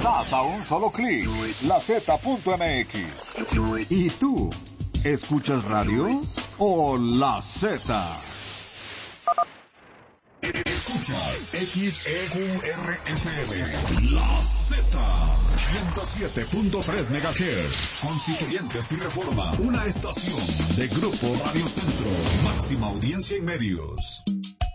Estás a un solo clic. LaZ.mx. ¿Y tú? ¿Escuchas radio o La Z? Escuchas XEQRFM, La Z, 107.3 MHz, Constituyentes y Reforma, una estación de Grupo Radio Centro, máxima audiencia y medios.